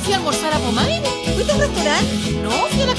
fui a almorzar a Pomay. ¿Fuiste a un restaurante? No, fui a la